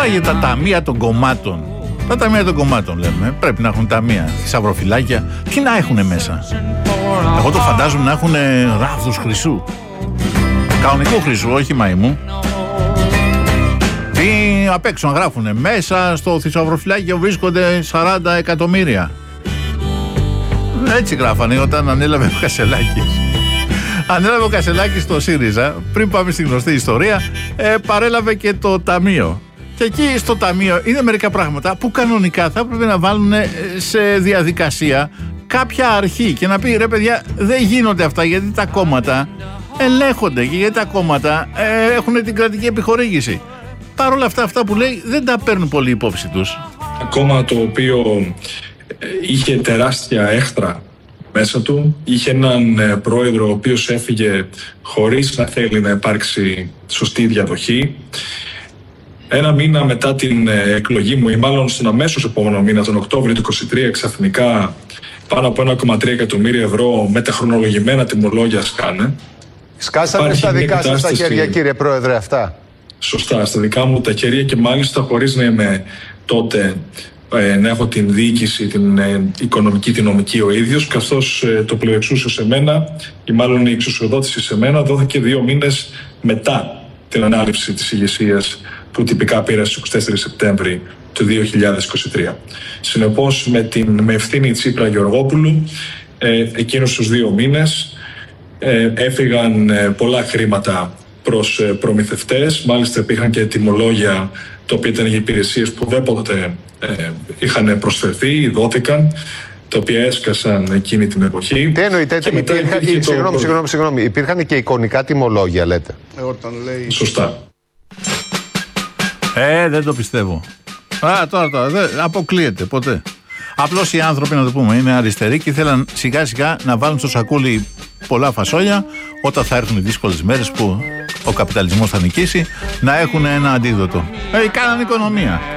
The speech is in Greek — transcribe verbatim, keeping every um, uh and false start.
Τώρα για τα ταμεία των κομμάτων. Τα ταμεία των κομμάτων λέμε. Πρέπει να έχουν ταμεία, θησαυροφυλάκια. Τι να έχουν μέσα? Εγώ το φαντάζομαι να έχουν ράβδους χρυσού. Κανονικού χρυσού, όχι μαϊμού. Τι απ' έξω να γράφουνε. Μέσα στο θησαυροφυλάκιο βρίσκονται σαράντα εκατομμύρια. Έτσι γράφανε όταν ανέλαβε ο Κασελάκης. Ανέλαβε ο Κασελάκης στο ΣΥΡΙΖΑ. Πριν πάμε στη γνωστή ιστορία, ε, παρέλαβε και το ταμείο. Και εκεί στο ταμείο είναι μερικά πράγματα που κανονικά θα έπρεπε να βάλουν σε διαδικασία κάποια αρχή και να πει ρε παιδιά, δεν γίνονται αυτά γιατί τα κόμματα ελέγχονται και γιατί τα κόμματα ε, έχουν την κρατική επιχορήγηση. Παρ' όλα αυτά, αυτά που λέει δεν τα παίρνουν πολύ υπόψη τους. Κόμμα το οποίο είχε τεράστια έχτρα μέσα του, είχε έναν πρόεδρο ο οποίος έφυγε χωρίς να θέλει να υπάρξει σωστή διαδοχή. Ένα μήνα μετά την εκλογή μου, ή μάλλον στον αμέσως επόμενο μήνα, τον Οκτώβριο του είκοσι τρία, ξαφνικά πάνω από ένα κόμμα τρία εκατομμύρια ευρώ με τα χρονολογημένα τιμολόγια σκάνε. Σκάσατε στα δικά σας τα χέρια, κύριε Πρόεδρε, αυτά? Σωστά, στα δικά μου τα χέρια και μάλιστα χωρίς να είμαι τότε, ε, να έχω την διοίκηση, την ε, οικονομική, την νομική ο ίδιος, καθώς ε, το πληροεξούσιο σε μένα, ή μάλλον η εξουσιοδότηση σε μένα, δόθηκε δύο μήνες μετά την ανάληψη της ηγεσίας που τυπικά πήρα στις είκοσι τέσσερις Σεπτέμβρη του δύο χιλιάδες είκοσι τρία. Συνεπώς, με, την, με ευθύνη Τσίπρα Γεωργόπουλου, ε, εκείνους τους δύο μήνες ε, έφυγαν ε, πολλά χρήματα προς ε, προμηθευτές. Μάλιστα υπήρχαν και τιμολόγια τα οποία ήταν για υπηρεσίες που δέποτε ε, είχαν προσφερθεί, δόθηκαν, τα οποία έσκασαν εκείνη την εποχή. Τι εννοείτε? Υπήρχαν, συγγνώμη, συγγνώμη, συγγνώμη, υπήρχαν και εικονικά τιμολόγια, λέτε? Ε, όταν λέει... Σωστά. Ε, δεν το πιστεύω. Α, τώρα, τώρα, δεν αποκλείεται ποτέ. Απλώς οι άνθρωποι, να το πούμε, είναι αριστεροί και ήθελαν σιγά σιγά να βάλουν στο σακούλι πολλά φασόλια όταν θα έρθουν οι δύσκολες μέρες που ο καπιταλισμός θα νικήσει, να έχουν ένα αντίδοτο. Ε, κάναν οικονομία.